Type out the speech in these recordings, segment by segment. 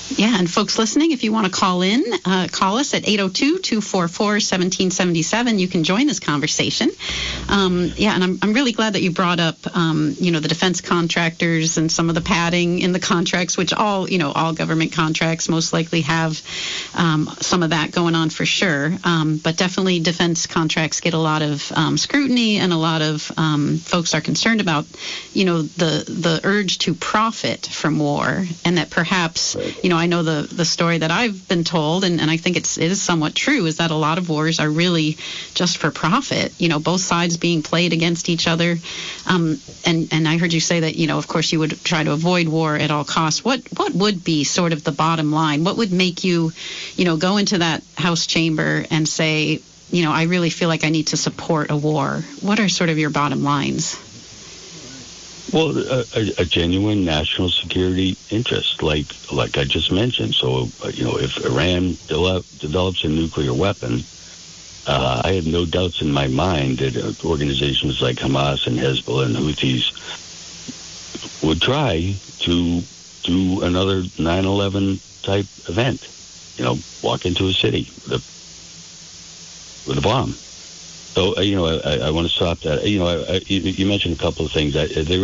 Yeah, and folks listening, if you want to call in, call us at 802-244-1777. You can join this conversation. And I'm really glad that you brought up, the defense contractors and some of the padding in the contracts, which all government contracts most likely have some of that going on for sure. But definitely defense contracts get a lot of scrutiny, and a lot of folks are concerned about, the urge to profit from war, and that perhaps, I know the story that I've been told, and I think it is somewhat true, is that a lot of wars are really just for profit, both sides being played against each other. And I heard you say that, of course you would try to avoid war at all costs. What would be sort of the bottom line? What would make you, go into that House chamber and say, I really feel like I need to support a war? What are sort of your bottom lines? Well, a genuine national security interest, like I just mentioned. So, if Iran develops a nuclear weapon, I have no doubts in my mind that organizations like Hamas and Hezbollah and Houthis would try to do another 9/11 type event. Walk into a city with a bomb. So, I want to stop that. You mentioned a couple of things.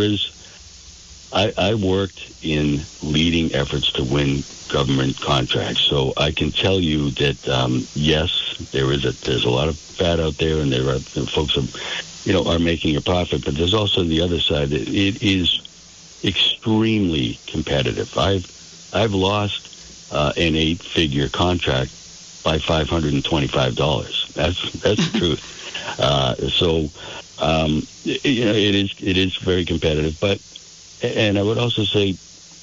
I worked in leading efforts to win government contracts. So I can tell you that, yes, there's a lot of fat out there, and there are folks that, are making a profit. But there's also the other side that it is extremely competitive. I've lost an 8-figure contract by $525. That's the truth. It is very competitive, and I would also say,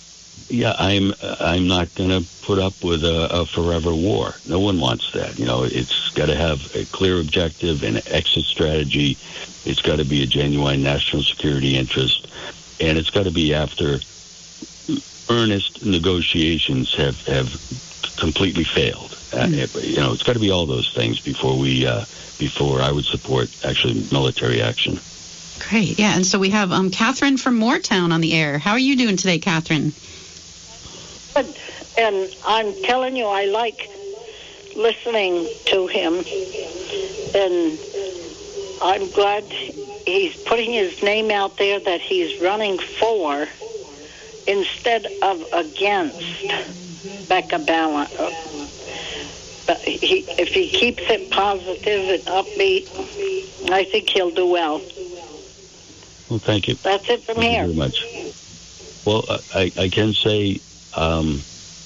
I'm not going to put up with a forever war. No one wants that. It's got to have a clear objective and exit strategy. It's got to be a genuine national security interest, and it's got to be after earnest negotiations have completely failed. It's got to be all those things before I would support actually military action. Great, yeah. And so we have Catherine from Moortown on the air. How are you doing today, Catherine? Good. And I'm telling you, I like listening to him. And I'm glad he's putting his name out there that he's running for instead of against Becca Balint. But if he keeps it positive and upbeat, I think he'll do well. Well, thank you. That's it from here. Thank you very much. Well, I can say, I'm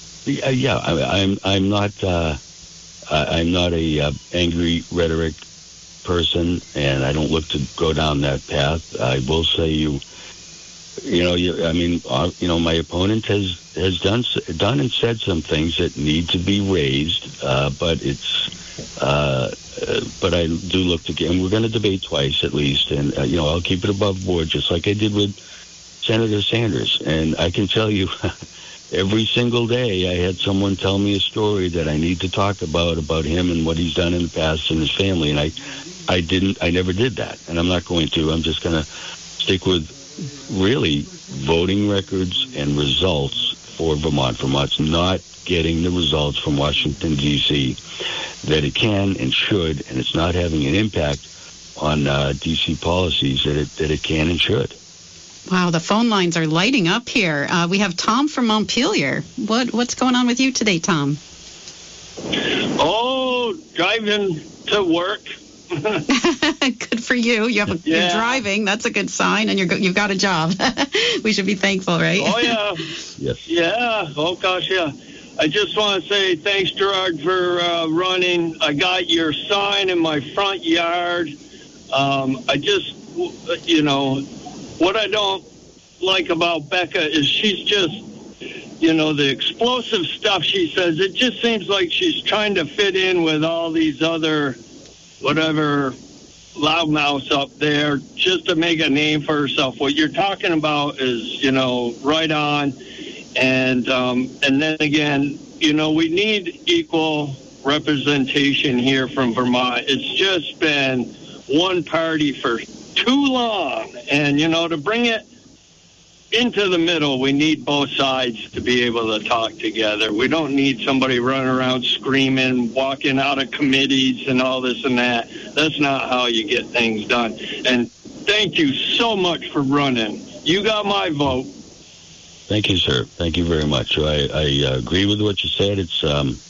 not a angry rhetoric person, and I don't look to go down that path. I will say my opponent has done and said some things that need to be raised, but I do look to get, and we're going to debate twice at least, and I'll keep it above board just like I did with Senator Sanders. And I can tell you, every single day I had someone tell me a story that I need to talk about him and what he's done in the past and his family, and I never did that, and I'm not going to. I'm just going to stick with really voting records and results for Vermont. Vermont's not getting the results from Washington, D.C. that it can and should, and it's not having an impact on D.C. policies that it can and should. Wow, the phone lines are lighting up here. We have Tom from Montpelier. What's going on with you today, Tom? Oh, driving to work. Good for you. You're driving. That's a good sign, and you've got a job. We should be thankful, right? Oh, yeah. Yes. Yeah. Oh, gosh, yeah. I just want to say thanks, Gerard, for running. I got your sign in my front yard. I just, what I don't like about Becca is she's just, the explosive stuff she says, it just seems like she's trying to fit in with all these other whatever loudmouths up there just to make a name for herself. What you're talking about is, right on. And then again, we need equal representation here from Vermont. It's just been one party for too long. And, to bring it into the middle. We need both sides to be able to talk together. We don't need somebody running around screaming, walking out of committees and all this and that. That's not how you get things done. And thank you so much for running. You got my vote. Thank you, sir. Thank you very much. I agree with what you said. It's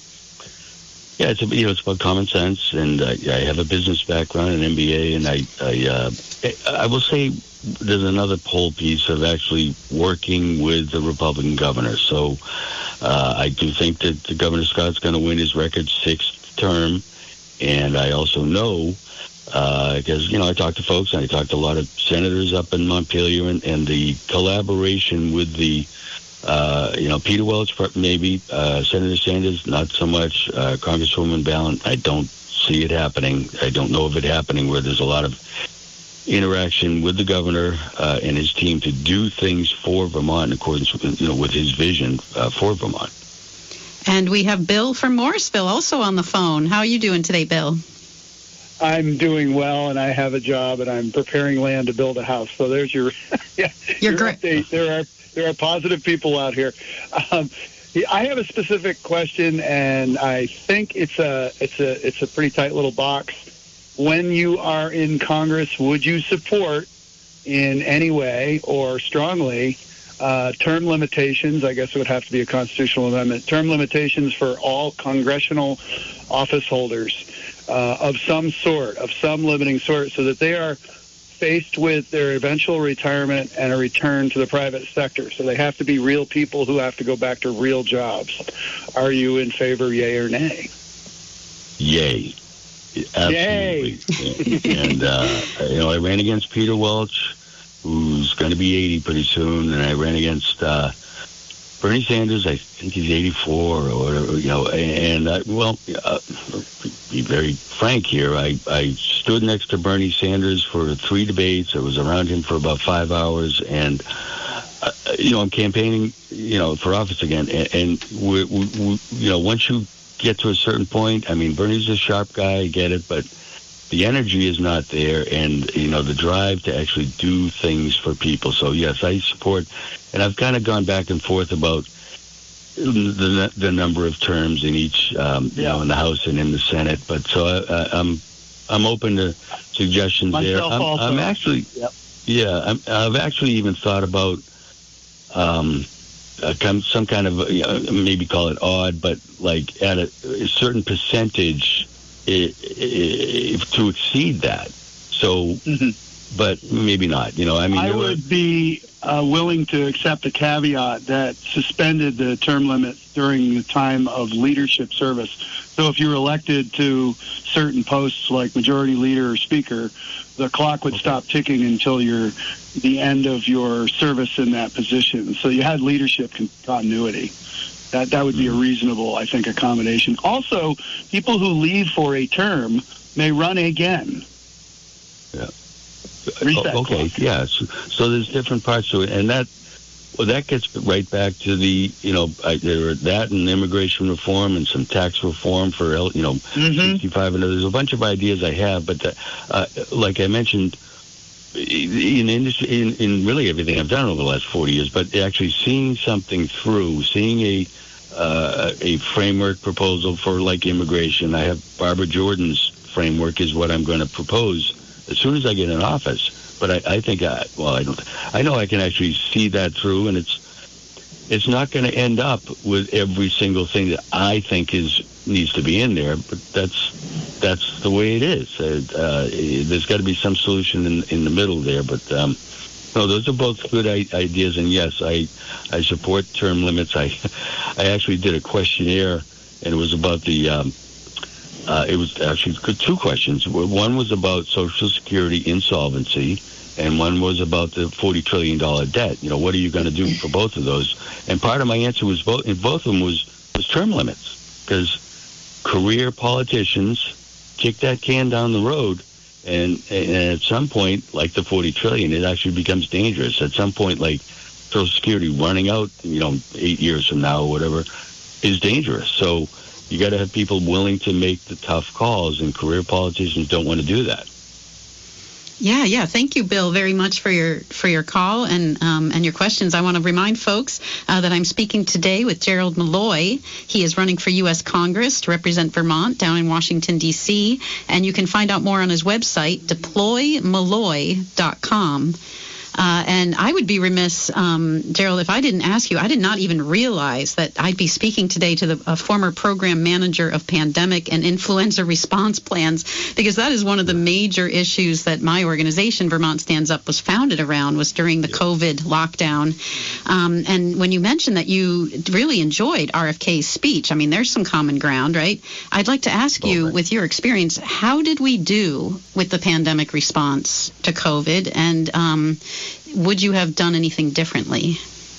it's about common sense, and I have a business background, an MBA, and I will say there's another poll piece of actually working with the Republican governor. So I do think that Governor Scott's going to win his record 6th term, and I also know because I talk to folks, and I talk to a lot of senators up in Montpelier, and the collaboration with the Peter Welch, maybe, Senator Sanders, not so much, Congresswoman Ballin, I don't see it happening. I don't know of it happening where there's a lot of interaction with the governor and his team to do things for Vermont in accordance with his vision for Vermont. And we have Bill from Morrisville also on the phone. How are you doing today, Bill? I'm doing well, and I have a job, and I'm preparing land to build a house. So there's your your great update. There are positive people out here. I have a specific question, and I think it's a pretty tight little box. When you are in Congress, would you support in any way or strongly term limitations? I guess it would have to be a constitutional amendment. Term limitations for all congressional office holders of some sort, of some limiting sort, so that they are faced with their eventual retirement and a return to the private sector. So they have to be real people who have to go back to real jobs. Are you in favor, yay or nay? Yay. Absolutely. Yay. And, I ran against Peter Welch, who's going to be 80 pretty soon, and I ran against Bernie Sanders. I think he's 84 or whatever, and be very frank here, I stood next to Bernie Sanders for 3 debates. I was around him for about 5 hours, and I'm campaigning, for office again. And we once you get to a certain point, I mean, Bernie's a sharp guy, I get it, but the energy is not there, and the drive to actually do things for people. So yes, I support, and I've kind of gone back and forth about the number of terms in each, in the House and in the Senate. But so I'm open to suggestions there. I'm actually, I've actually even thought about some kind of maybe call it odd, but like at a certain percentage to exceed that. So, but maybe not. I would be willing to accept a caveat that suspended the term limits during the time of leadership service. So if you're elected to certain posts like majority leader or speaker, the clock would stop ticking until the end of your service in that position. So you had leadership continuity. That would be a reasonable, I think, accommodation. Also, people who leave for a term may run again. Yeah. Okay. Yeah. So there's different parts to it, and that gets right back to the that and immigration reform and some tax reform for 65 and there's a bunch of ideas I have, but like I mentioned, in industry, in really everything I've done over the last 40 years, but actually seeing something through, seeing a framework proposal for like immigration. I have Barbara Jordan's framework is what I'm going to propose as soon as I get in office. But I think, I know I can actually see that through, and it's not going to end up with every single thing that I think needs to be in there, but that's the way it is. There's got to be some solution in the middle there, but no, those are both good ideas, and yes, I support term limits. I actually did a questionnaire, and it was about the it was actually 2 questions. One was about Social Security insolvency, and one was about the $40 trillion debt. What are you going to do for both of those? And part of my answer was both of them was term limits, because career politicians kick that can down the road, and at some point, like the $40 trillion, it actually becomes dangerous. At some point, like Social Security running out, 8 years from now or whatever, is dangerous. So you got to have people willing to make the tough calls, and career politicians don't want to do that. Yeah. Thank you, Bill, very much for your call and your questions. I want to remind folks that I'm speaking today with Gerald Malloy. He is running for U.S. Congress to represent Vermont down in Washington, D.C., and you can find out more on his website, deploymalloy.com. And I would be remiss, Gerald, if I didn't ask you. I did not even realize that I'd be speaking today to a former program manager of pandemic and influenza response plans, because that is one of the major issues that my organization, Vermont Stands Up, was founded around, was during the COVID lockdown. And when you mentioned that you really enjoyed RFK's speech, I mean, there's some common ground, right? I'd like to ask you, with your experience, how did we do with the pandemic response to COVID? And would you have done anything differently?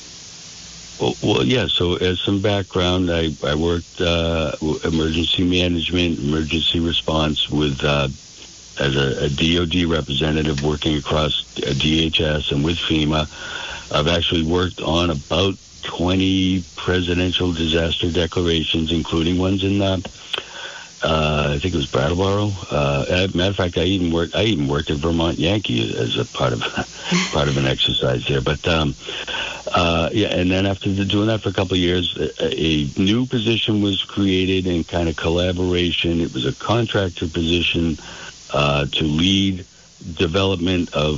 Well, yeah. So as some background, I worked emergency management, emergency response with as a DOD representative working across DHS and with FEMA. I've actually worked on about 20 presidential disaster declarations, including ones in I think it was Brattleboro. Matter of fact, I even worked at Vermont Yankee as a part of an exercise there. But and then after doing that for a couple of years, a new position was created in kind of collaboration. It was a contractor position to lead development of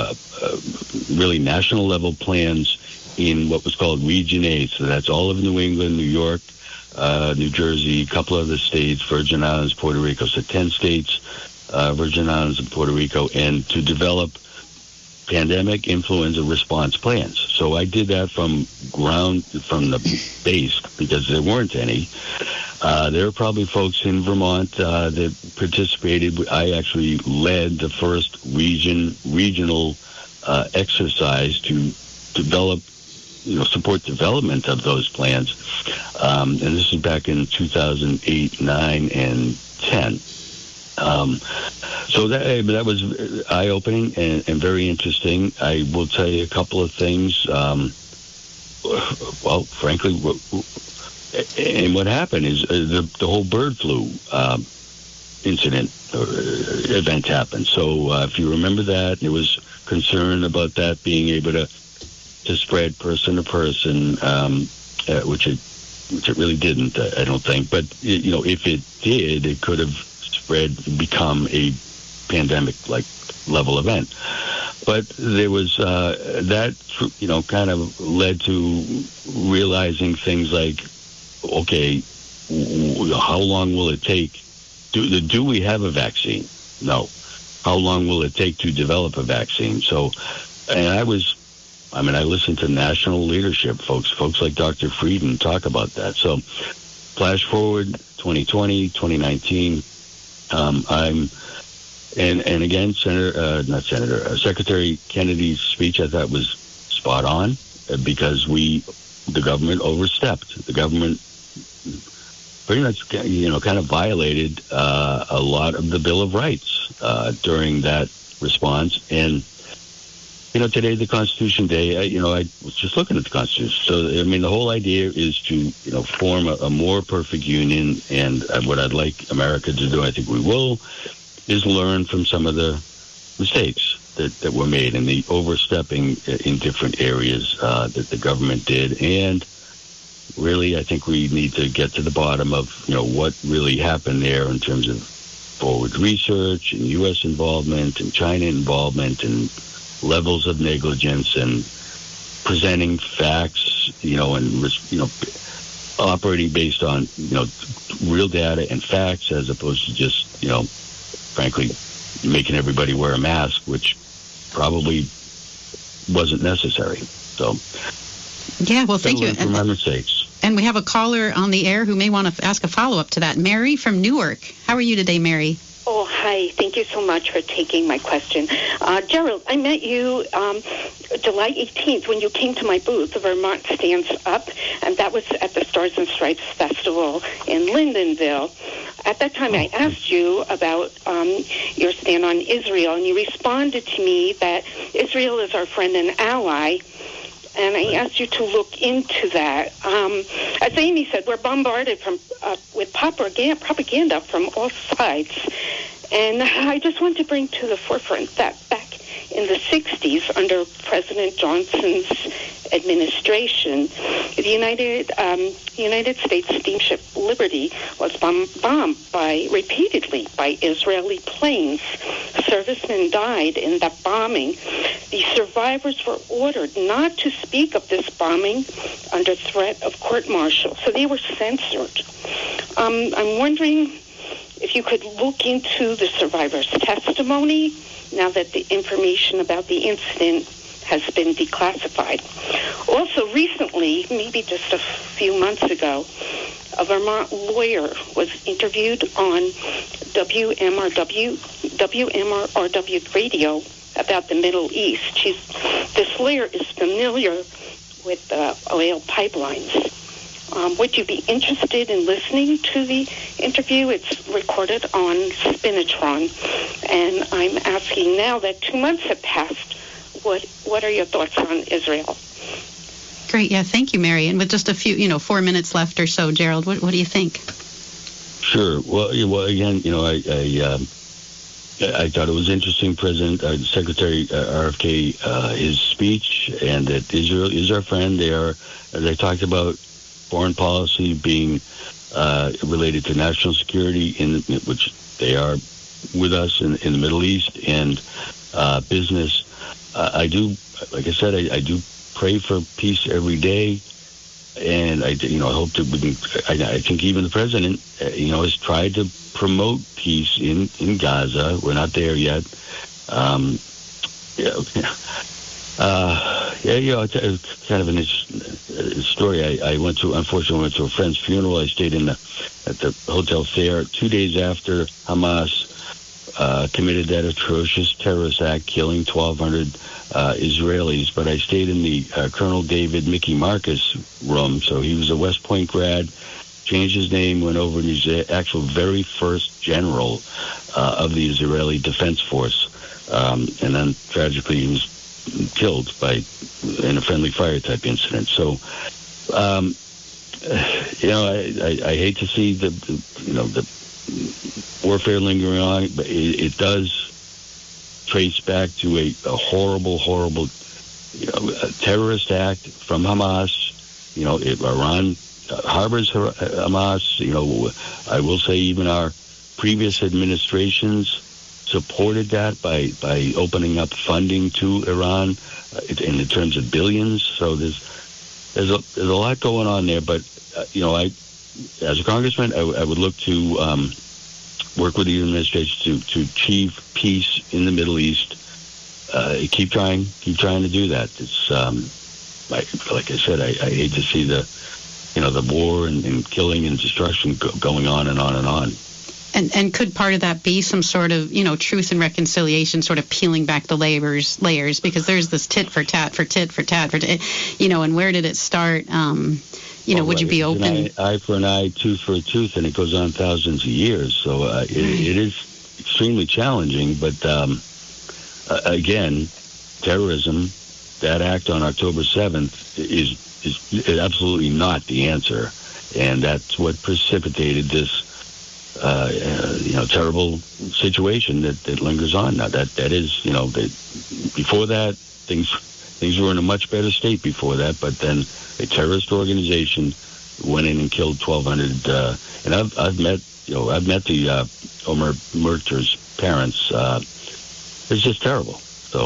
really national level plans in what was called Region A. So that's all of New England, New York, New Jersey, a couple other states, Virgin Islands, Puerto Rico. So 10 states, Virgin Islands and Puerto Rico, and to develop pandemic influenza response plans. So I did that from the base, because there weren't any. There were probably folks in Vermont that participated. I actually led the first regional exercise to develop, support development of those plans. And this is back in 2008, 9, and 10. So that was eye-opening and very interesting. I will tell you a couple of things. Well, frankly, and what happened is the whole bird flu incident or event happened. So if you remember that, there was concern about that being able to spread person to person, which it really didn't, I don't think. But if it did, it could have become a pandemic-like level event. But there was that, kind of led to realizing things like, okay, how long will it take? Do we have a vaccine? No. How long will it take to develop a vaccine? So, and I listened to national leadership folks like Dr. Frieden talk about that. So, flash forward 2020, 2019. And again, Secretary Kennedy's speech I thought was spot on, because the government overstepped. The government pretty much, kind of violated a lot of the Bill of Rights during that response. And today, the Constitution Day, I was just looking at the Constitution. So, the whole idea is to, form a more perfect union. And what I'd like America to do, I think we will, is learn from some of the mistakes that were made and the overstepping in different areas that the government did. And really, I think we need to get to the bottom of, what really happened there in terms of forward research and U.S. involvement and China involvement and levels of negligence and presenting facts, and operating based on, real data and facts, as opposed to just, frankly, making everybody wear a mask, which probably wasn't necessary. So, yeah, well, thank you. From my mistakes. And we have a caller on the air who may want to ask a follow-up to that. Mary from Newark. How are you today, Mary? Oh, hi. Thank you so much for taking my question. Gerald, I met you July 18th when you came to my booth, Vermont Stands Up, and that was at the Stars and Stripes Festival in Lyndonville. At that time, I asked you about your stand on Israel, and you responded to me that Israel is our friend and ally, and I asked you to look into that. As Amy said, we're bombarded with propaganda from all sides. And I just want to bring to the forefront that back in the 60s, under President Johnson's administration, the United States steamship Liberty was bombed repeatedly by Israeli planes. Servicemen died in that bombing. The survivors were ordered not to speak of this bombing under threat of court-martial, so they were censored. I'm wondering if you could look into the survivors' testimony now that the information about the incident has been declassified. Also, recently, maybe just a few months ago, a Vermont lawyer was interviewed on WMRW radio about the Middle East. This lawyer is familiar with oil pipelines. Would you be interested in listening to the interview? It's recorded on Spinitron. And I'm asking now that 2 months have passed, what are your thoughts on Israel? Great. Yeah, thank you, Mary. And with just a few, 4 minutes left or so, Gerald, what do you think? Sure. Well, again, I thought it was interesting, Secretary RFK, his speech, and that Israel is our friend. They are, as I talked about, foreign policy being related to national security, which they are with us in the Middle East, and business. I do, like I said, I do pray for peace every day, and I hope that we can. I think even the president, has tried to promote peace in Gaza. We're not there yet. It's kind of an interesting story. I unfortunately went to a friend's funeral. I stayed at the Hotel Fair 2 days after Hamas committed that atrocious terrorist act, killing 1,200 Israelis. But I stayed in the Colonel David Mickey Marcus room. So he was a West Point grad, changed his name, went over, and he's the actual very first general of the Israeli Defense Force. And then tragically he was killed in a friendly fire type incident. So, I hate to see the warfare lingering on, but it does trace back to a horrible, terrorist act from Hamas. Iran harbors Hamas. I will say even our previous administrations supported that by opening up funding to Iran in terms of billions. So there's a lot going on there. But as a congressman, I would look to work with the administration to achieve peace in the Middle East. Keep trying to do that. It's like I said, I hate to see the war and killing and destruction going on and on and on. And could part of that be some sort of, truth and reconciliation, sort of peeling back the layers, because there's this tit for tat, and where did it start? Would you be open? Eye for an eye, tooth for a tooth, and it goes on thousands of years. So it is extremely challenging. But again, terrorism, that act on October 7th is absolutely not the answer. And that's what precipitated this terrible situation that lingers on. Now that is, before that, things were in a much better state before that, but then a terrorist organization went in and killed 1,200, and I've met the Omer Murter's parents. It's just terrible. So.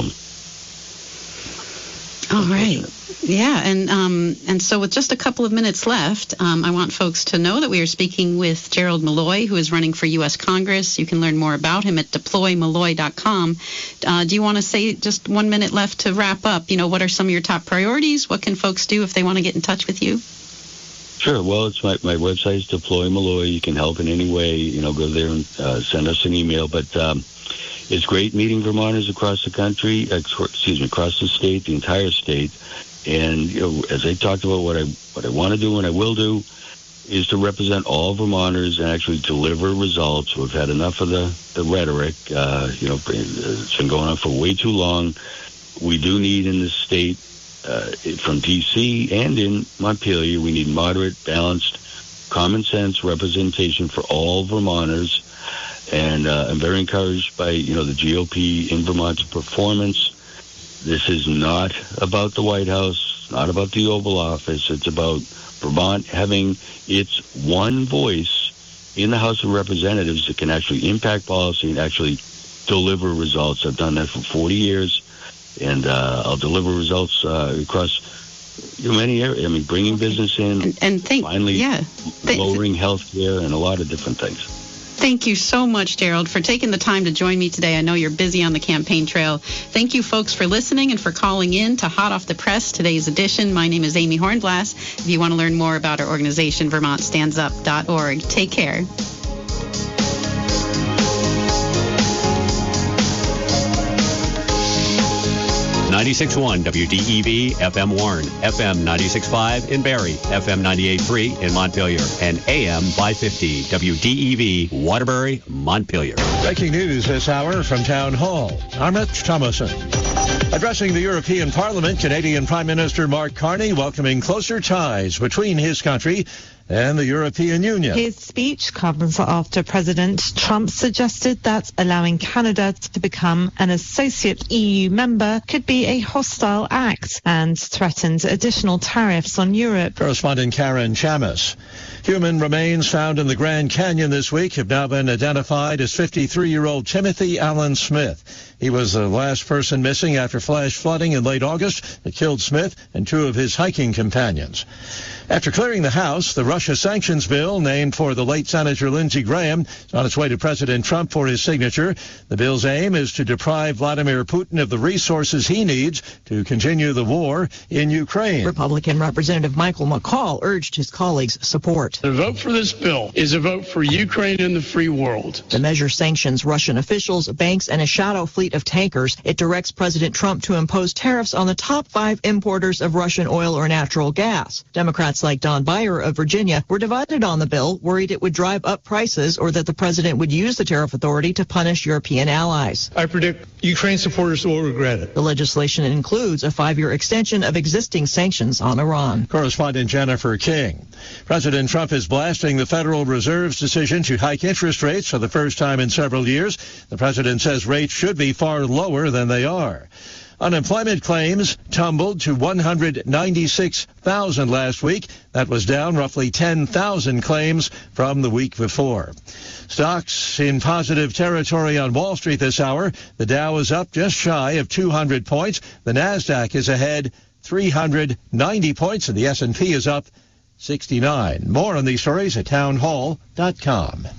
All right. Yeah, and so with just a couple of minutes left, I want folks to know that we are speaking with Gerald Malloy, who is running for U.S. Congress. You can learn more about him at deploymalloy.com. Do you want to say just 1 minute left to wrap up? What are some of your top priorities? What can folks do if they want to get in touch with you? Sure. Well, it's my website is Deploy Malloy. You can help in any way. Go there and send us an email. But it's great meeting Vermonters across the country, across the state, the entire state. And, as I talked about, what I want to do and I will do is to represent all Vermonters and actually deliver results. We've had enough of the rhetoric. It's been going on for way too long. We do need in this state, from D.C. and in Montpelier, we need moderate, balanced, common sense representation for all Vermonters. And I'm very encouraged by, the GOP in Vermont's performance. This is not about the White House, not about the Oval Office. It's about Vermont having its one voice in the House of Representatives that can actually impact policy and actually deliver results. I've done that for 40 years, and I'll deliver results across many areas. I mean, bringing business in, lowering health care, and a lot of different things. Thank you so much, Gerald, for taking the time to join me today. I know you're busy on the campaign trail. Thank you, folks, for listening and for calling in to Hot Off the Press, today's edition. My name is Amy Hornblass. If you want to learn more about our organization, VermontStandsUp.org. Take care. .1 WDEV FM Warren, FM 96.5 in Barrie, FM 98.3 in Montpelier, and AM 550 WDEV Waterbury, Montpelier. Breaking news this hour from Town Hall. I'm Rich Thomason. Addressing the European Parliament, Canadian Prime Minister Mark Carney welcoming closer ties between his country and the European Union. His speech comes after President Trump suggested that allowing Canada to become an associate EU member could be a hostile act and threatened additional tariffs on Europe. Correspondent Karen Chamis. Human remains found in the Grand Canyon this week have now been identified as 53-year-old Timothy Allen Smith. He was the last person missing after flash flooding in late August that killed Smith and two of his hiking companions. After clearing the House, the Russia sanctions bill, named for the late Senator Lindsey Graham, is on its way to President Trump for his signature. The bill's aim is to deprive Vladimir Putin of the resources he needs to continue the war in Ukraine. Republican Representative Michael McCall urged his colleagues' support. The vote for this bill is a vote for Ukraine and the free world. The measure sanctions Russian officials, banks, and a shadow fleet of tankers. It directs President Trump to impose tariffs on the top 5 importers of Russian oil or natural gas. Democrats like Don Beyer of Virginia were divided on the bill, worried it would drive up prices or that the president would use the tariff authority to punish European allies. I predict Ukraine supporters will regret it. The legislation includes a 5-year extension of existing sanctions on Iran. Correspondent Jennifer King. President Trump is blasting the Federal Reserve's decision to hike interest rates for the first time in several years. The president says rates should be far lower than they are. Unemployment claims tumbled to 196,000 last week. That was down roughly 10,000 claims from the week before. Stocks in positive territory on Wall Street this hour. The Dow is up just shy of 200 points. The Nasdaq is ahead 390 points, and the S&P is up 69. More on these stories at townhall.com.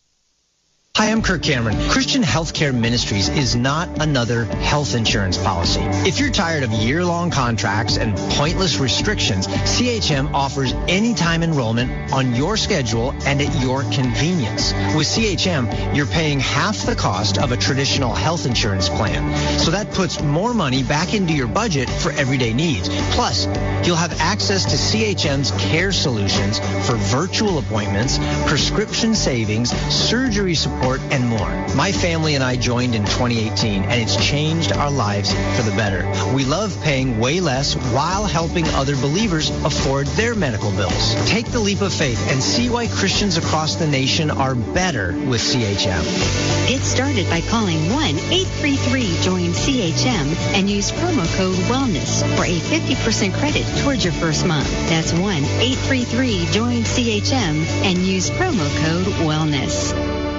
Hi, I'm Kirk Cameron. Christian Healthcare Ministries is not another health insurance policy. If you're tired of year-long contracts and pointless restrictions, CHM offers anytime enrollment on your schedule and at your convenience. With CHM, you're paying half the cost of a traditional health insurance plan. So that puts more money back into your budget for everyday needs. Plus, you'll have access to CHM's care solutions for virtual appointments, prescription savings, surgery support, and more. My family and I joined in 2018, and it's changed our lives for the better. We love paying way less while helping other believers afford their medical bills. Take the leap of faith and see why Christians across the nation are better with CHM. Get started by calling 1-833-JOIN-CHM and use promo code WELLNESS for a 50% credit towards your first month. That's 1-833-JOIN-CHM and use promo code WELLNESS.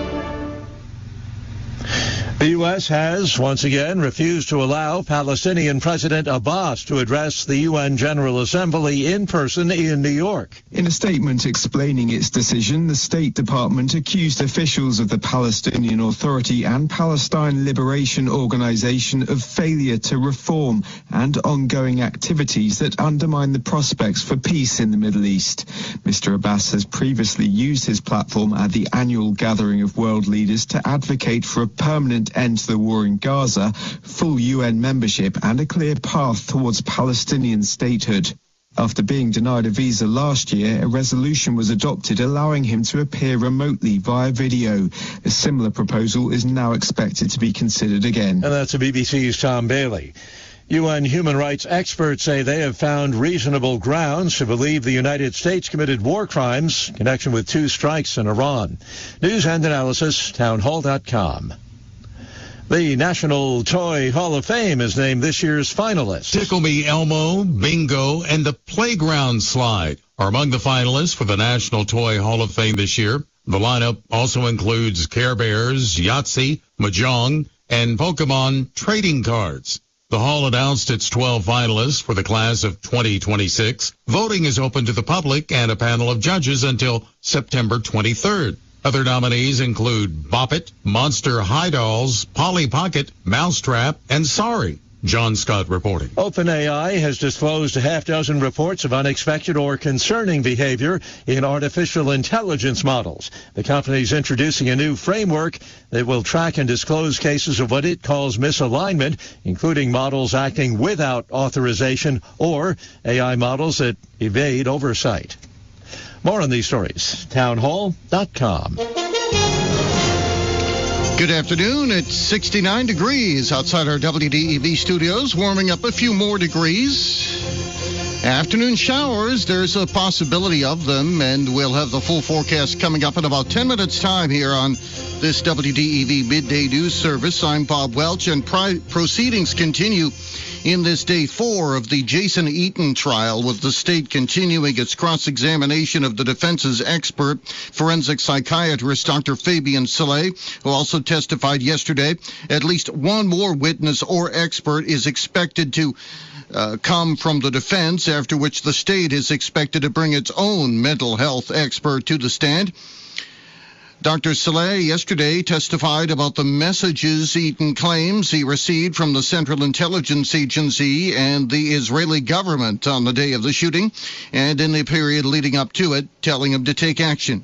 The U.S. has, once again, refused to allow Palestinian President Abbas to address the UN General Assembly in person in New York. In a statement explaining its decision, the State Department accused officials of the Palestinian Authority and Palestine Liberation Organization of failure to reform and ongoing activities that undermine the prospects for peace in the Middle East. Mr. Abbas has previously used his platform at the annual gathering of world leaders to advocate for a permanent end to the war in Gaza, full UN membership, and a clear path towards Palestinian statehood. After being denied a visa last year, a resolution was adopted allowing him to appear remotely via video. A similar proposal is now expected to be considered again. And that's the BBC's Tom Bailey. UN human rights experts say they have found reasonable grounds to believe the United States committed war crimes in connection with 2 strikes in Iran. News and analysis, townhall.com. The National Toy Hall of Fame has named this year's finalists. Tickle Me Elmo, Bingo, and the Playground Slide are among the finalists for the National Toy Hall of Fame this year. The lineup also includes Care Bears, Yahtzee, Mahjong, and Pokemon trading cards. The Hall announced its 12 finalists for the class of 2026. Voting is open to the public and a panel of judges until September 23rd. Other nominees include Bop It, Monster High Dolls, Polly Pocket, Mousetrap, and Sorry. John Scott reporting. OpenAI has disclosed a half dozen reports of unexpected or concerning behavior in artificial intelligence models. The company is introducing a new framework that will track and disclose cases of what it calls misalignment, including models acting without authorization or AI models that evade oversight. More on these stories, townhall.com. Good afternoon. It's 69 degrees outside our WDEV studios, warming up a few more degrees. Afternoon showers, there's a possibility of them, and we'll have the full forecast coming up in about 10 minutes' time here on this WDEV Midday News Service. I'm Bob Welch, and proceedings continue in this day 4 of the Jason Eaton trial, with the state continuing its cross-examination of the defense's expert, forensic psychiatrist Dr. Fabian Saleh, who also testified yesterday. At least one more witness or expert is expected to come from the defense, after which the state is expected to bring its own mental health expert to the stand. Dr. Saleh yesterday testified about the messages Eaton claims he received from the Central Intelligence Agency and the Israeli government on the day of the shooting and in the period leading up to it, telling him to take action.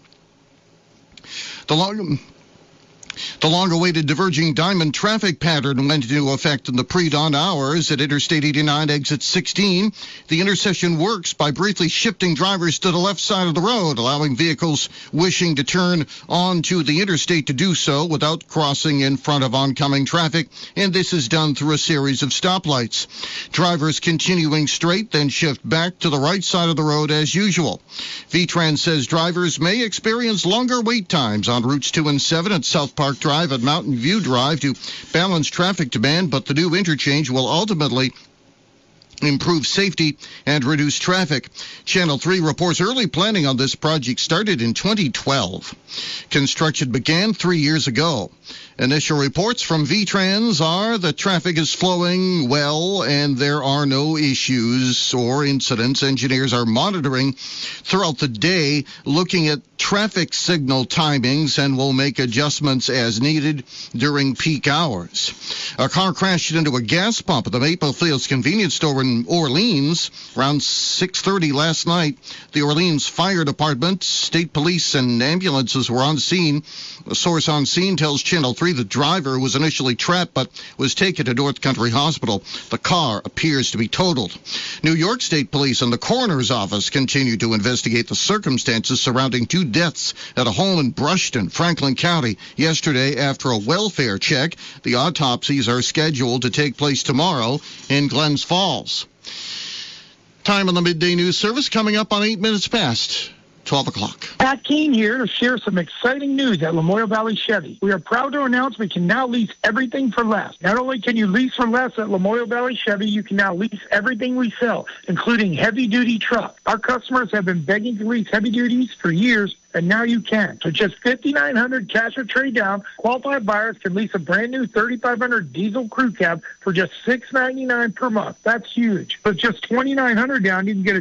The long-awaited diverging diamond traffic pattern went into effect in the pre-dawn hours at Interstate 89 exit 16. The intersection works by briefly shifting drivers to the left side of the road, allowing vehicles wishing to turn onto the interstate to do so without crossing in front of oncoming traffic, and this is done through a series of stoplights. Drivers continuing straight then shift back to the right side of the road as usual. VTrans says drivers may experience longer wait times on routes 2 and 7 at South Park Drive and Mountain View Drive to balance traffic demand, but the new interchange will ultimately improve safety and reduce traffic. Channel 3 reports early planning on this project started in 2012. Construction began 3 years ago. Initial reports from VTrans are that traffic is flowing well and there are no issues or incidents. Engineers are monitoring throughout the day, looking at traffic signal timings, and will make adjustments as needed during peak hours. A car crashed into a gas pump at the Maple Fields convenience store in Orleans around 6:30 last night. The Orleans Fire Department, state police, and ambulances were on scene. A source on scene tells Channel 3 the driver was initially trapped but was taken to North Country Hospital. The car appears to be totaled. New York State Police and the coroner's office continue to investigate the circumstances surrounding 2 deaths at a home in Brushton, Franklin County, yesterday after a welfare check. The autopsies are scheduled to take place tomorrow in Glens Falls. Time on the Midday News Service coming up on 8 minutes past 12 o'clock. Pat Keene here to share some exciting news at Lamoille Valley Chevy. We are proud to announce we can now lease everything for less. Not only can you lease for less at Lamoille Valley Chevy, you can now lease everything we sell, including heavy-duty trucks. Our customers have been begging to lease heavy duties for years, and now you can. So just $5,900 cash or trade down. Qualified buyers can lease a brand new 3,500 diesel crew cab for just $699 per month. That's huge. With just $2,900 down, you can get a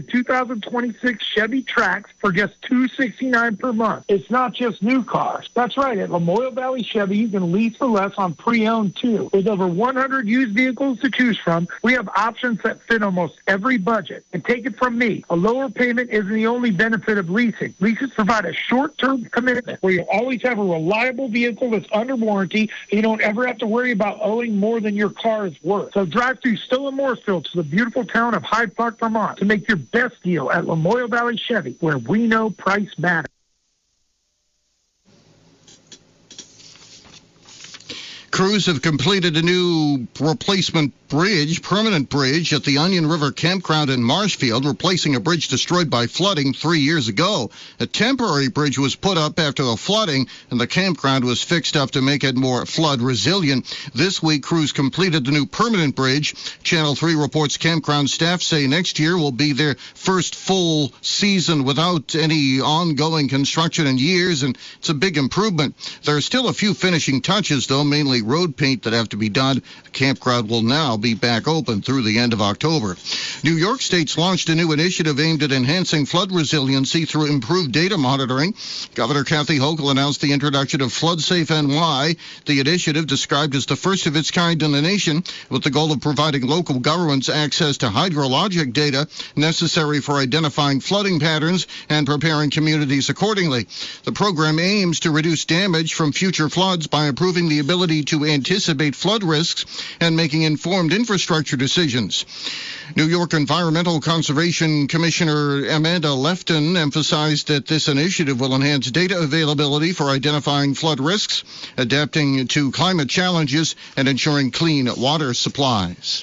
2026 Chevy Trax for just $269 per month. It's not just new cars. That's right. At Lamoille Valley Chevy, you can lease for less on pre-owned too. With over 100 used vehicles to choose from, we have options that fit almost every budget. And take it from me, a lower payment isn't the only benefit of leasing. Leases provide a short-term commitment where you always have a reliable vehicle that's under warranty, and you don't ever have to worry about owing more than your car is worth. So drive through Stowe and Morrisville to the beautiful town of Hyde Park, Vermont to make your best deal at Lamoille Valley Chevy, where we know price matters. Crews have completed a new replacement bridge, permanent bridge, at the Onion River Campground in Marshfield, replacing a bridge destroyed by flooding 3 years ago. A temporary bridge was put up after the flooding, and the campground was fixed up to make it more flood resilient. This week, crews completed the new permanent bridge. Channel 3 reports campground staff say next year will be their first full season without any ongoing construction in years, and it's a big improvement. There are still a few finishing touches, though, mainly road paint that have to be done. The campground will now be back open through the end of October. New York State's launched a new initiative aimed at enhancing flood resiliency through improved data monitoring. Governor Kathy Hochul announced the introduction of FloodSafe NY, the initiative described as the first of its kind in the nation, with the goal of providing local governments access to hydrologic data necessary for identifying flooding patterns and preparing communities accordingly. The program aims to reduce damage from future floods by improving the ability to anticipate flood risks and making informed infrastructure decisions. New York Environmental Conservation Commissioner Amanda Lefton emphasized that this initiative will enhance data availability for identifying flood risks, adapting to climate challenges, and ensuring clean water supplies.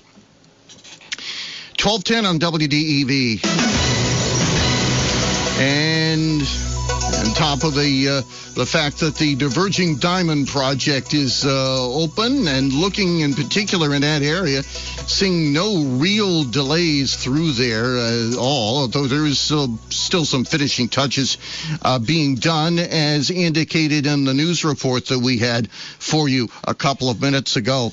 12:10 on WDEV. And on top of the fact that the Diverging Diamond project is open, and looking in particular in that area, seeing no real delays through there at all, although there is still some finishing touches being done, as indicated in the news report that we had for you a couple of minutes ago.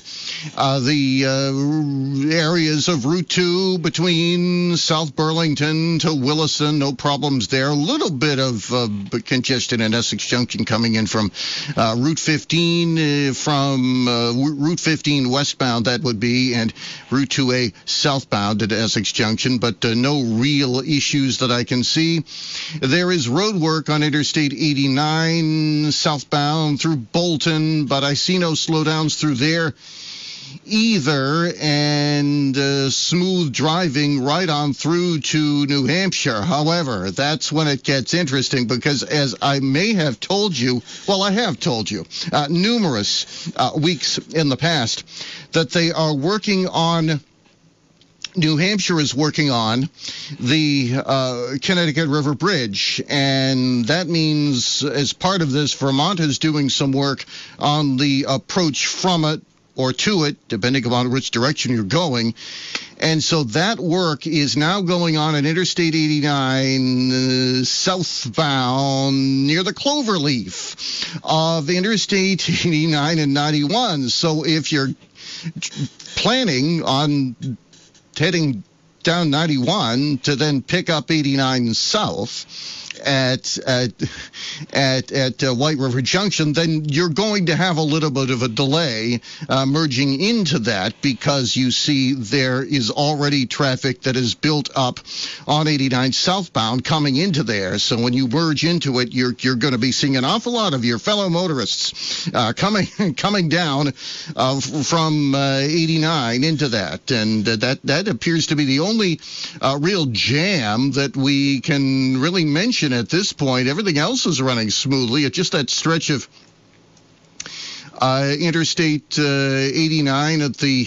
The areas of Route 2 between South Burlington to Williston, no problems there. A little bit of congestion in Essex Junction coming in from Route 15, from Route 15 westbound, that would be, and Route 2A southbound at Essex Junction, but no real issues that I can see. There is road work on Interstate 89 southbound through Bolton, but I see no slowdowns through there either, and smooth driving right on through to New Hampshire. However, that's when it gets interesting, because as I may have told you, well, I have told you numerous weeks in the past, that they are working on, New Hampshire is working on the Connecticut River Bridge, and that means as part of this, Vermont is doing some work on the approach from it or to it, depending upon which direction you're going. And so that work is now going on at Interstate 89 southbound near the Cloverleaf of Interstate 89 and 91. So if you're planning on heading down 91 to then pick up 89 south at White River Junction, then you're going to have a little bit of a delay merging into that, because you see there is already traffic that is built up on 89 southbound coming into there. So when you merge into it, you're going to be seeing an awful lot of your fellow motorists coming down from 89 into that, and that appears to be the only real jam that we can really mention at this point. Everything else is running smoothly. It's just that stretch of Interstate 89 at the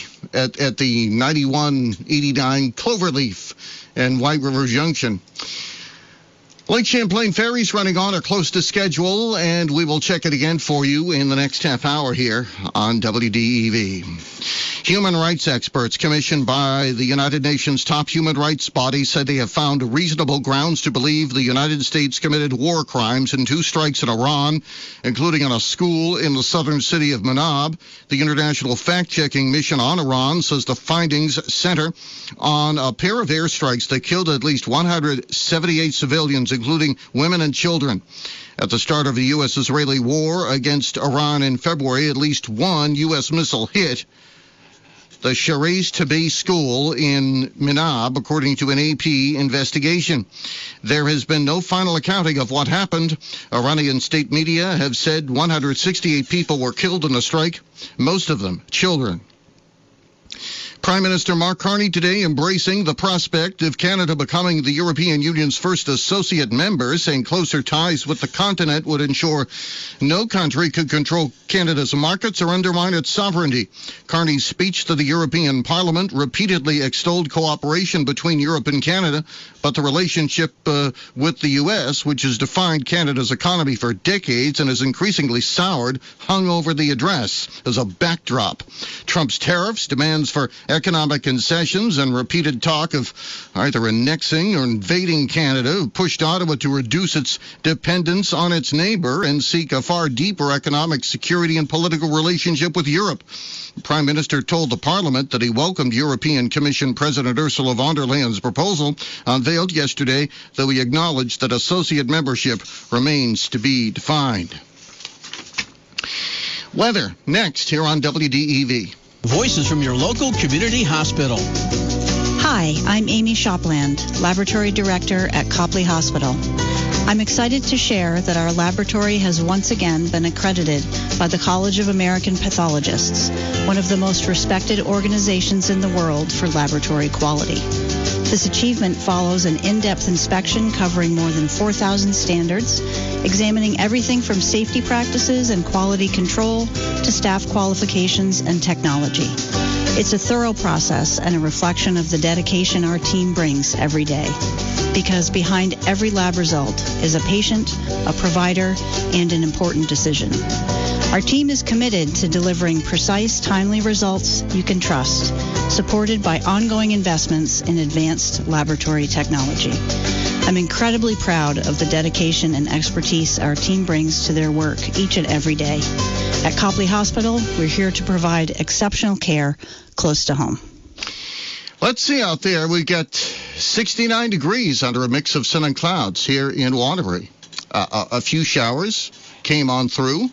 91-89 Cloverleaf and White River Junction. Lake Champlain ferries running on or close to schedule, and we will check it again for you in the next half hour here on WDEV. Human rights experts commissioned by the United Nations top human rights body said they have found reasonable grounds to believe the United States committed war crimes in 2 strikes in Iran, including on a school in the southern city of Manab. The international fact-checking mission on Iran says the findings center on a pair of airstrikes that killed at least 178 civilians, including women and children. At the start of the U.S.-Israeli war against Iran in February, at least one U.S. missile hit the Sharez Tabay school in Minab, according to an AP investigation. There has been no final accounting of what happened. Iranian state media have said 168 people were killed in the strike, most of them children. Prime Minister Mark Carney today embracing the prospect of Canada becoming the European Union's first associate member, saying closer ties with the continent would ensure no country could control Canada's markets or undermine its sovereignty. Carney's speech to the European Parliament repeatedly extolled cooperation between Europe and Canada, but the relationship with the U.S., which has defined Canada's economy for decades and has increasingly soured, hung over the address as a backdrop. Trump's tariffs, demands for economic concessions, and repeated talk of either annexing or invading Canada pushed Ottawa to reduce its dependence on its neighbor and seek a far deeper economic, security, and political relationship with Europe. The Prime Minister told the Parliament that he welcomed European Commission President Ursula von der Leyen's proposal unveiled yesterday, though he acknowledged that associate membership remains to be defined. Weather next here on WDEV. Voices from your local community hospital. Hi, I'm Amy Shopland, Laboratory Director at Copley Hospital. I'm excited to share that our laboratory has once again been accredited by the College of American Pathologists, one of the most respected organizations in the world for laboratory quality. This achievement follows an in-depth inspection covering more than 4,000 standards, examining everything from safety practices and quality control to staff qualifications and technology. It's a thorough process and a reflection of the dedication our team brings every day. Because behind every lab result is a patient, a provider, and an important decision. Our team is committed to delivering precise, timely results you can trust, supported by ongoing investments in advanced laboratory technology. I'm incredibly proud of the dedication and expertise our team brings to their work each and every day. At Copley Hospital, we're here to provide exceptional care close to home. Let's see out there. We got 69 degrees under a mix of sun and clouds here in Waterbury. A few showers came on through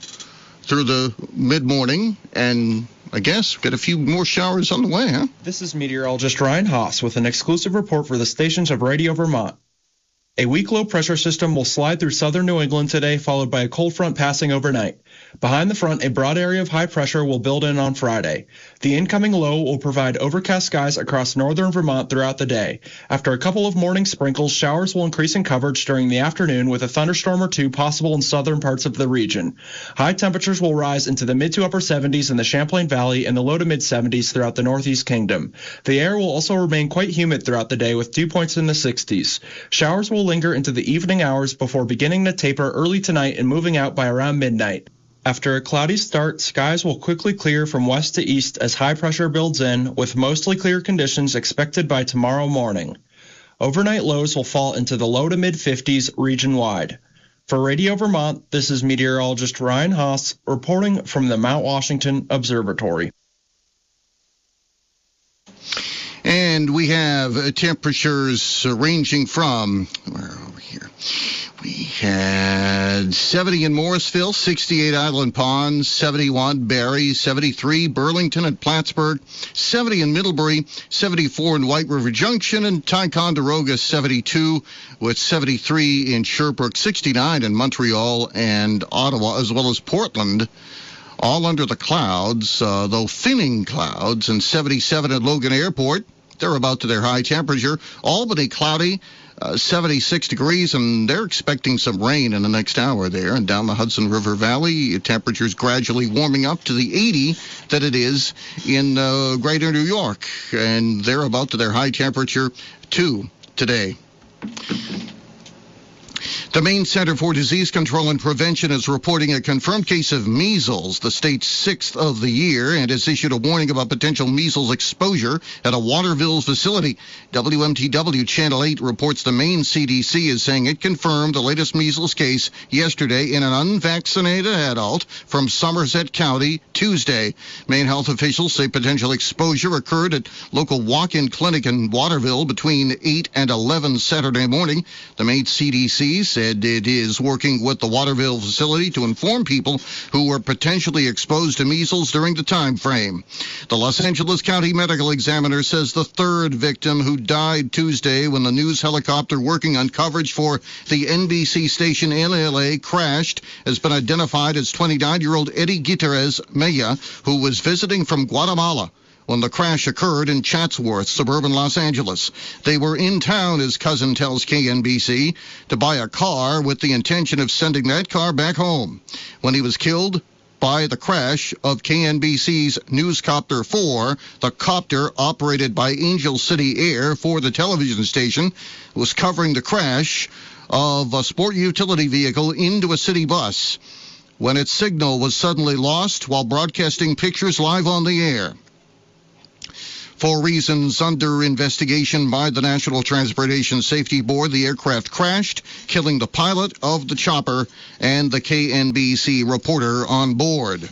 the mid-morning, and I guess we've got a few more showers on the way, huh? This is meteorologist Ryan Haas with an exclusive report for the stations of Radio Vermont. A weak low-pressure system will slide through southern New England today, followed by a cold front passing overnight. Behind the front, a broad area of high pressure will build in on Friday. The incoming low will provide overcast skies across northern Vermont throughout the day. After a couple of morning sprinkles, showers will increase in coverage during the afternoon, with a thunderstorm or two possible in southern parts of the region. High temperatures will rise into the mid to upper 70s in the Champlain Valley and the low to mid 70s throughout the Northeast Kingdom. The air will also remain quite humid throughout the day, with dew points in the 60s. Showers will linger into the evening hours before beginning to taper early tonight and moving out by around midnight. After a cloudy start, skies will quickly clear from west to east as high pressure builds in, with mostly clear conditions expected by tomorrow morning. Overnight lows will fall into the low to mid 50s region-wide. For Radio Vermont, this is meteorologist Ryan Haas reporting from the Mount Washington Observatory. And we have temperatures ranging from, where are we here? We had 70 in Morrisville, 68 Island Pond, 71 Barrie, 73 Burlington and Plattsburgh, 70 in Middlebury, 74 in White River Junction, and Ticonderoga 72, with 73 in Sherbrooke, 69 in Montreal and Ottawa, as well as Portland. All under the clouds, though thinning clouds, and 77 at Logan Airport. They're about to their high temperature. Albany cloudy, 76 degrees, and they're expecting some rain in the next hour there. And down the Hudson River Valley, temperatures gradually warming up to the 80 that it is in greater New York. And they're about to their high temperature, too, today. The Maine Center for Disease Control and Prevention is reporting a confirmed case of measles, the state's sixth of the year, and has issued a warning about potential measles exposure at a Waterville facility. WMTW Channel 8 reports the Maine CDC is saying it confirmed the latest measles case yesterday in an unvaccinated adult from Somerset County Tuesday. Maine health officials say potential exposure occurred at local walk-in clinic in Waterville between 8 and 11 Saturday morning. The Maine CDC said it is working with the Waterville facility to inform people who were potentially exposed to measles during the time frame. The Los Angeles County Medical Examiner says the third victim who died Tuesday when the news helicopter working on coverage for the NBC station in LA crashed has been identified as 29-year-old Eddie Gutierrez Mejia, who was visiting from Guatemala when the crash occurred in Chatsworth, suburban Los Angeles. They were in town, his cousin tells KNBC, to buy a car with the intention of sending that car back home. When he was killed by the crash of KNBC's Newscopter 4, the copter operated by Angel City Air for the television station was covering the crash of a sport utility vehicle into a city bus when its signal was suddenly lost while broadcasting pictures live on the air. For reasons under investigation by the National Transportation Safety Board, the aircraft crashed, killing the pilot of the chopper and the KNBC reporter on board.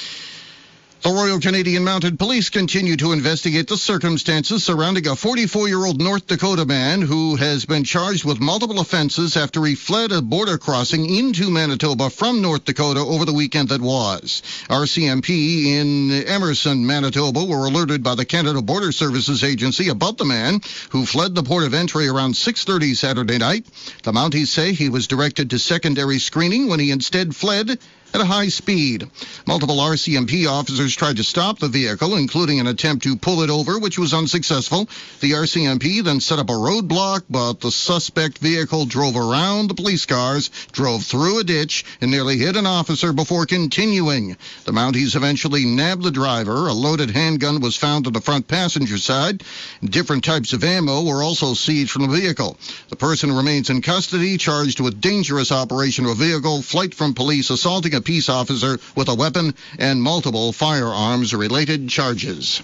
The Royal Canadian Mounted Police continue to investigate the circumstances surrounding a 44-year-old North Dakota man who has been charged with multiple offenses after he fled a border crossing into Manitoba from North Dakota over the weekend that was. RCMP in Emerson, Manitoba were alerted by the Canada Border Services Agency about the man who fled the port of entry around 6:30 Saturday night. The Mounties say he was directed to secondary screening when he instead fled at a high speed. Multiple RCMP officers tried to stop the vehicle, including an attempt to pull it over, which was unsuccessful. The RCMP then set up a roadblock, but the suspect vehicle drove around the police cars, drove through a ditch, and nearly hit an officer before continuing. The Mounties eventually nabbed the driver. A loaded handgun was found on the front passenger side. Different types of ammo were also seized from the vehicle. The person remains in custody, charged with dangerous operation of a vehicle, flight from police, assaulting a peace officer with a weapon, and multiple firearms-related charges.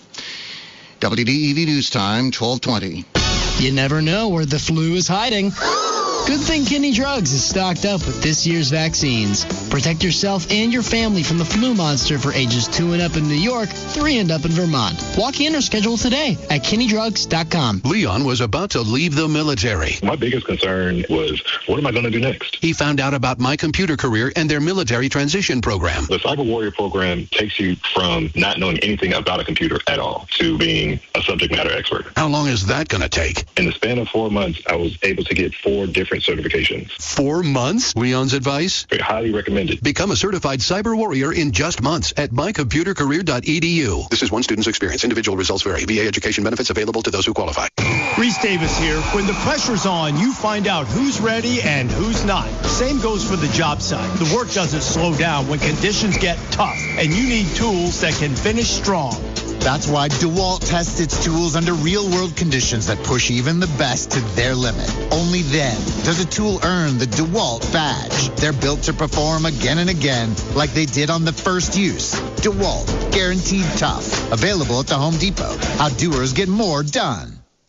WDEV News Time, 12:20. You never know where the flu is hiding. Good thing Kinney Drugs is stocked up with this year's vaccines. Protect yourself and your family from the flu monster for ages 2 and up in New York, 3 and up in Vermont. Walk in or schedule today at KinneyDrugs.com. Leon was about to leave the military. My biggest concern was, what am I going to do next? He found out about My Computer Career and their military transition program. The Cyber Warrior program takes you from not knowing anything about a computer at all to being a subject matter expert. How long is that going to take? In the span of 4 months, I was able to get 4 different certifications. 4 months? Leon's advice? Very highly recommended. Become a certified cyber warrior in just months at mycomputercareer.edu. This is one student's experience. Individual results vary. VA education benefits available to those who qualify. Reese Davis here. When the pressure's on, you find out who's ready and who's not. Same goes for the job site. The work doesn't slow down when conditions get tough, and you need tools that can finish strong. That's why DeWalt tests its tools under real-world conditions that push even the best to their limit. Only then does a tool earn the DeWalt badge. They're built to perform again and again like they did on the first use. DeWalt, guaranteed tough. Available at the Home Depot. How doers get more done.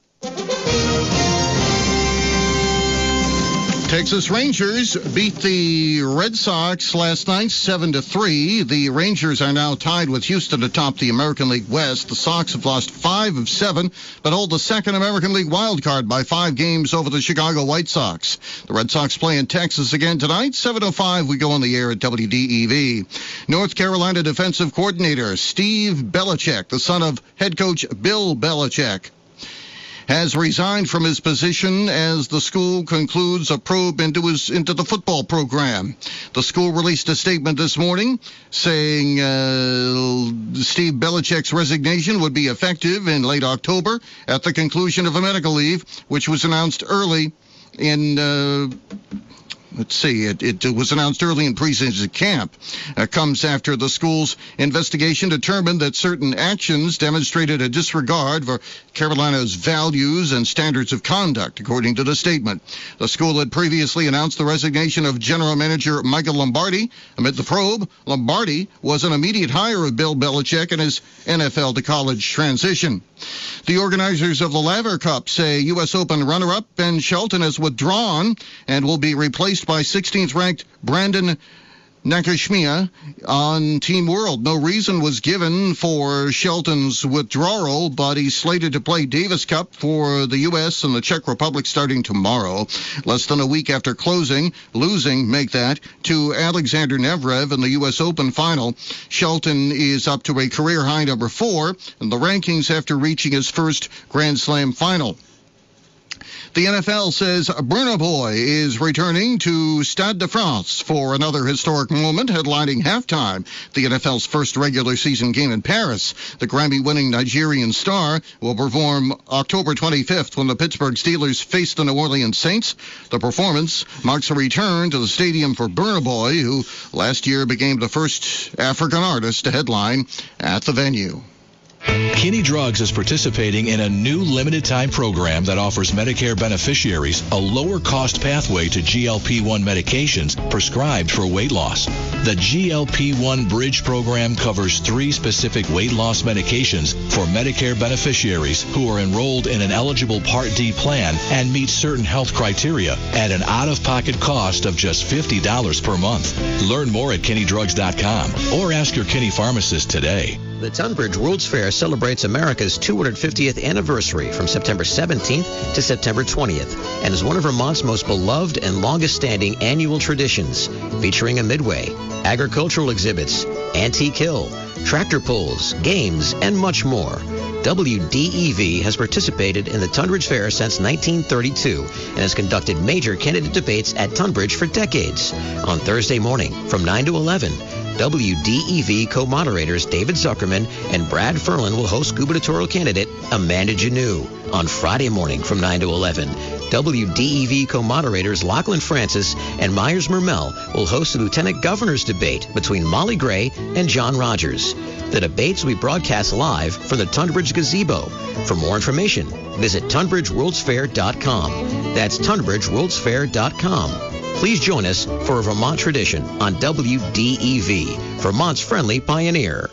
Texas Rangers beat the Red Sox last night 7-3. The Rangers are now tied with Houston atop the American League West. The Sox have lost 5 of 7, but hold the second American League wild card by 5 games over the Chicago White Sox. The Red Sox play in Texas again tonight. 7:05 we go on the air at WDEV. North Carolina defensive coordinator Steve Belichick, the son of head coach Bill Belichick, has resigned from his position as the school concludes a probe into the football program. The school released a statement this morning saying Steve Belichick's resignation would be effective in late October at the conclusion of a medical leave, which was announced early in It was announced early in preseason camp. Comes after the school's investigation determined that certain actions demonstrated a disregard for Carolina's values and standards of conduct, according to the statement. The school had previously announced the resignation of general manager Michael Lombardi. Amid the probe, Lombardi was an immediate hire of Bill Belichick in his NFL to college transition. The organizers of the Laver Cup say U.S. Open runner-up Ben Shelton has withdrawn and will be replaced by 16th-ranked Brandon Nakashima on Team World. No reason was given for Shelton's withdrawal, but he's slated to play Davis Cup for the U.S. and the Czech Republic starting tomorrow. Less than a week after losing, make that, to Alexander Zverev in the U.S. Open final. Shelton is up to a career-high number 4 in the rankings after reaching his first Grand Slam final. The NFL says Burna Boy is returning to Stade de France for another historic moment, headlining halftime, the NFL's first regular season game in Paris. The Grammy-winning Nigerian star will perform October 25th when the Pittsburgh Steelers face the New Orleans Saints. The performance marks a return to the stadium for Burna Boy, who last year became the first African artist to headline at the venue. Kinney Drugs is participating in a new limited-time program that offers Medicare beneficiaries a lower-cost pathway to GLP-1 medications prescribed for weight loss. The GLP-1 Bridge program covers 3 specific weight loss medications for Medicare beneficiaries who are enrolled in an eligible Part D plan and meet certain health criteria at an out-of-pocket cost of just $50 per month. Learn more at KinneyDrugs.com or ask your Kinney pharmacist today. The Tunbridge World's Fair celebrates America's 250th anniversary from September 17th to September 20th and is one of Vermont's most beloved and longest-standing annual traditions, featuring a midway, agricultural exhibits, antique hill, tractor pulls, games, and much more. WDEV has participated in the Tunbridge Fair since 1932 and has conducted major candidate debates at Tunbridge for decades. On Thursday morning from 9 to 11, WDEV co-moderators David Zuckerman and Brad Ferlin will host gubernatorial candidate Amanda Janeau. On Friday morning from 9 to 11, WDEV co-moderators Lachlan Francis and Myers Mermel will host the lieutenant governor's debate between Molly Gray and John Rogers. The debates will be broadcast live from the Tunbridge Gazebo. For more information, visit TunbridgeWorldsFair.com. That's TunbridgeWorldsFair.com. Please join us for a Vermont tradition on WDEV, Vermont's friendly pioneer.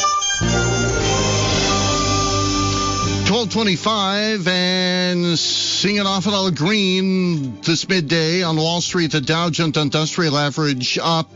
12:25 and seeing it off at all green this midday on Wall Street. The Dow Jones Industrial Average up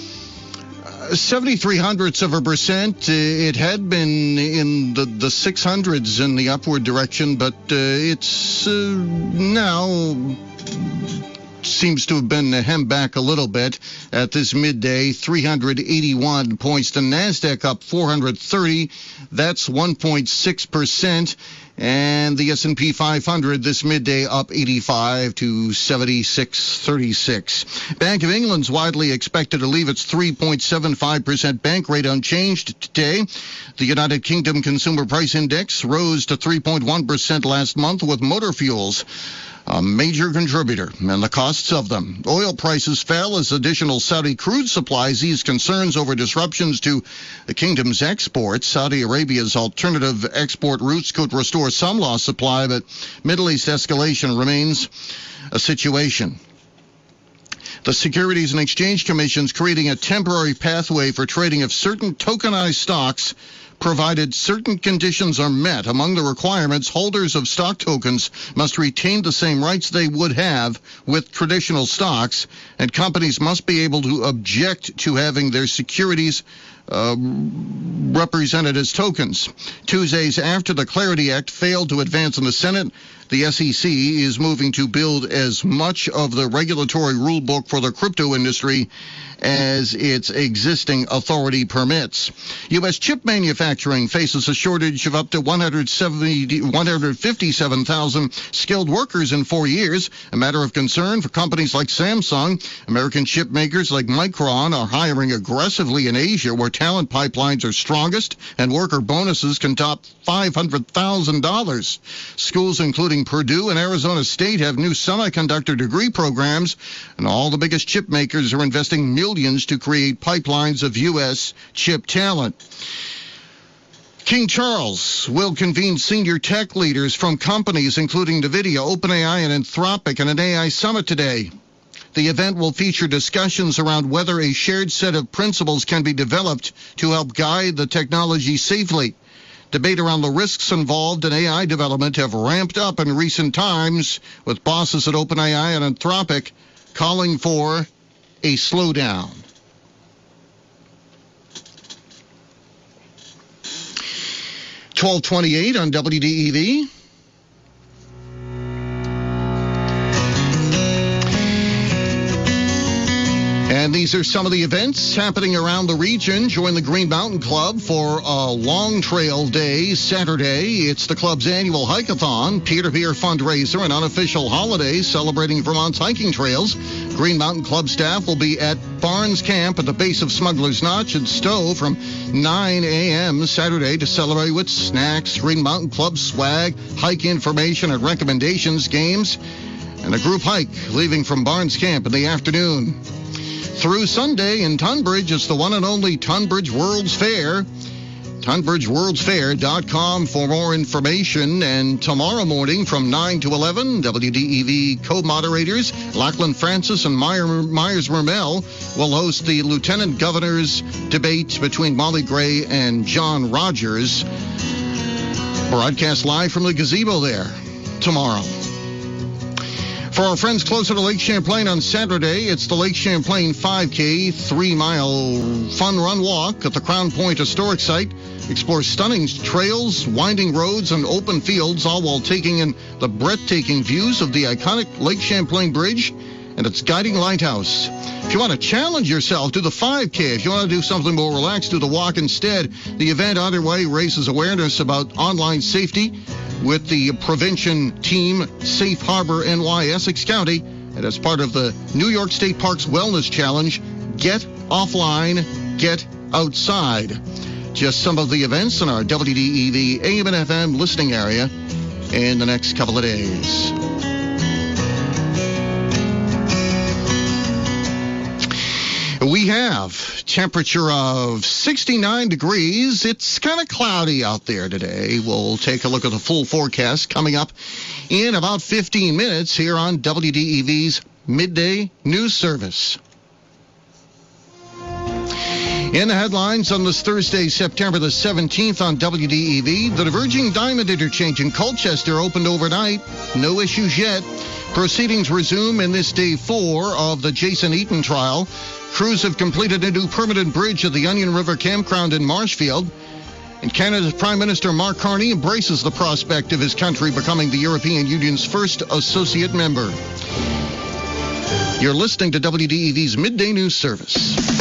0.73%. It had been in the 600s in the upward direction, but it's now seems to have been hemmed back a little bit at this midday. 381 points. The NASDAQ up 430. That's 1.6%. And the S&P 500 this midday up 85 to 76.36. Bank of England's widely expected to leave its 3.75% bank rate unchanged today. The United Kingdom Consumer Price Index rose to 3.1% last month, with motor fuels a major contributor, and the costs of them. Oil prices fell as additional Saudi crude supplies eased concerns over disruptions to the kingdom's exports. Saudi Arabia's alternative export routes could restore some lost supply, but Middle East escalation remains a situation. The Securities and Exchange Commission's creating a temporary pathway for trading of certain tokenized stocks, provided certain conditions are met. Among the requirements, holders of stock tokens must retain the same rights they would have with traditional stocks, and companies must be able to object to having their securities represented as tokens. 2 days after the Clarity Act failed to advance in the Senate, the SEC is moving to build as much of the regulatory rule book for the crypto industry as its existing authority permits. U.S. chip manufacturing faces a shortage of up to 157,000 skilled workers in 4 years, a matter of concern for companies like Samsung. American chip makers like Micron are hiring aggressively in Asia, where talent pipelines are strongest and worker bonuses can top $500,000. Schools including Purdue and Arizona State have new semiconductor degree programs, and all the biggest chip makers are investing millions to create pipelines of U.S. chip talent. King Charles will convene senior tech leaders from companies including NVIDIA, OpenAI, and Anthropic in an AI summit today. The event will feature discussions around whether a shared set of principles can be developed to help guide the technology safely. Debate around the risks involved in AI development have ramped up in recent times, with bosses at OpenAI and Anthropic calling for a slowdown. $12:28 on WDEV. And these These are some of the events happening around the region. Join the Green Mountain Club for a Long Trail Day Saturday. It's the club's annual hike-a-thon, peer-to-peer fundraiser, and unofficial holiday celebrating Vermont's hiking trails. Green Mountain Club staff will be at Barnes Camp at the base of Smuggler's Notch in Stowe from 9 a.m. Saturday to celebrate with snacks, Green Mountain Club swag, hike information and recommendations, games, and a group hike leaving from Barnes Camp in the afternoon. Through Sunday in Tunbridge, it's the one and only Tunbridge World's Fair. TunbridgeWorldsFair.com for more information. And tomorrow morning from 9 to 11, WDEV co-moderators Lachlan Francis and Myers Mermel will host the Lieutenant Governor's debate between Molly Gray and John Rogers. Broadcast live from the gazebo there tomorrow. For our friends closer to Lake Champlain on Saturday, it's the Lake Champlain 5K 3-mile fun run walk at the Crown Point Historic Site. Explore stunning trails, winding roads, and open fields, all while taking in the breathtaking views of the iconic Lake Champlain Bridge and its guiding lighthouse. If you want to challenge yourself, do the 5K. If you want to do something more relaxed, do the walk instead. The event underway raises awareness about online safety with the prevention team Safe Harbor NY Essex County, and as part of the New York State Parks Wellness Challenge, Get Offline, Get Outside. Just some of the events in our WDEV AM and FM listening area in the next couple of days. We have temperature of 69 degrees. It's kind of cloudy out there today. We'll take a look at the full forecast coming up in about 15 minutes here on WDEV's Midday News Service. In the headlines on this Thursday, September the 17th on WDEV, the diverging diamond interchange in Colchester opened overnight. No issues yet. Proceedings resume in this day 4 of the Jason Eaton trial. Crews have completed a new permanent bridge at the Onion River Campground in Marshfield. And Canada's Prime Minister Mark Carney embraces the prospect of his country becoming the European Union's first associate member. You're listening to WDEV's Midday News Service.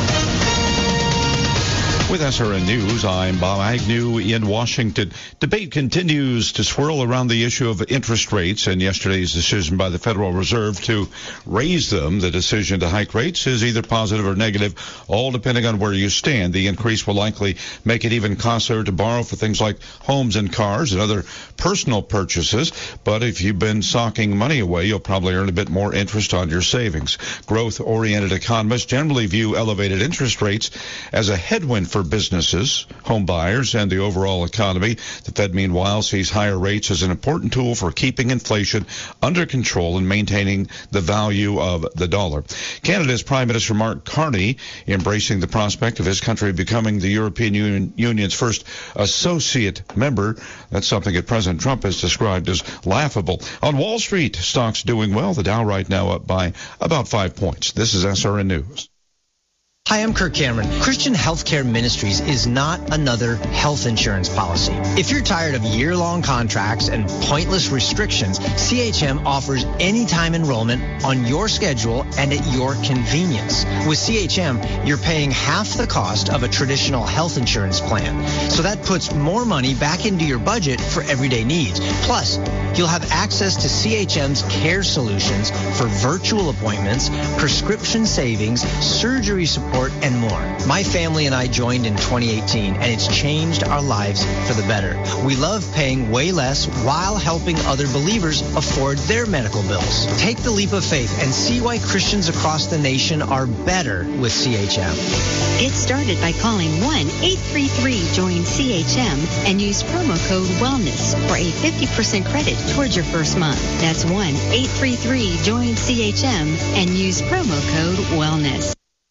With SRN News, I'm Bob Agnew in Washington. Debate continues to swirl around the issue of interest rates and yesterday's decision by the Federal Reserve to raise them. The decision to hike rates is either positive or negative, all depending on where you stand. The increase will likely make it even costlier to borrow for things like homes and cars and other personal purchases. But if you've been socking money away, you'll probably earn a bit more interest on your savings. Growth-oriented economists generally view elevated interest rates as a headwind for businesses, home buyers, and the overall economy. The Fed, meanwhile, sees higher rates as an important tool for keeping inflation under control and maintaining the value of the dollar. Canada's Prime Minister Mark Carney embracing the prospect of his country becoming the European Union's first associate member. That's something that President Trump has described as laughable. On Wall Street, stocks doing well. The Dow right now up by about 5 points. This is SRN News. Hi, I'm Kirk Cameron. Christian Healthcare Ministries is not another health insurance policy. If you're tired of year-long contracts and pointless restrictions, CHM offers anytime enrollment on your schedule and at your convenience. With CHM, you're paying half the cost of a traditional health insurance plan. So that puts more money back into your budget for everyday needs. Plus, you'll have access to CHM's care solutions for virtual appointments, prescription savings, surgery support, and more. My family and I joined in 2018, and it's changed our lives for the better. We love paying way less while helping other believers afford their medical bills. Take the leap of faith and see why Christians across the nation are better with CHM. Get started by calling 1-833-JOIN-CHM and use promo code WELLNESS for a 50% credit towards your first month. That's 1-833-JOIN-CHM and use promo code WELLNESS.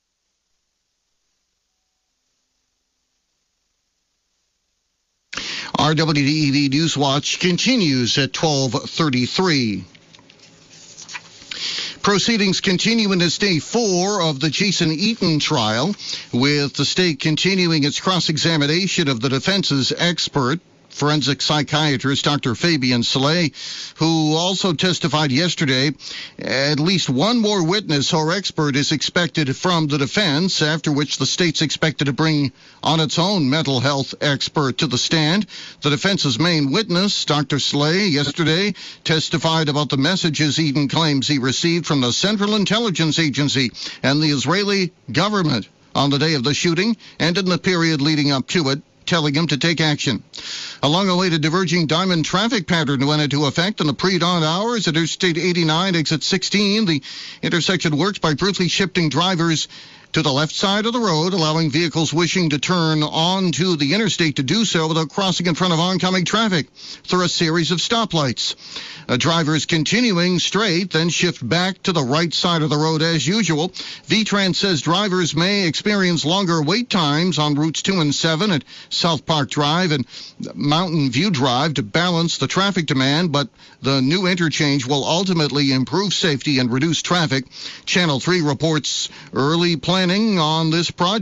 Our WDEV Newswatch continues at 12:33. Proceedings continue in this day 4 of the Jason Eaton trial, with the state continuing its cross-examination of the defense's expert Forensic psychiatrist Dr. Fabian Saleh, who also testified yesterday. At least one more witness or expert is expected from the defense, after which the state's expected to bring on its own mental health expert to the stand. The defense's main witness, Dr. Saleh, yesterday testified about the messages Eden claims he received from the Central Intelligence Agency and the Israeli government on the day of the shooting and in the period leading up to it, telling him to take action. A long-awaited diverging diamond traffic pattern went into effect in the pre-dawn hours at Interstate 89, exit 16. The intersection works by briefly shifting drivers to the left side of the road, allowing vehicles wishing to turn onto the interstate to do so without crossing in front of oncoming traffic through a series of stoplights. Drivers continuing straight then shift back to the right side of the road as usual. VTrans says drivers may experience longer wait times on routes 2 and 7 at South Park Drive and Mountain View Drive to balance the traffic demand, but the new interchange will ultimately improve safety and reduce traffic. Channel 3 reports early planning on this project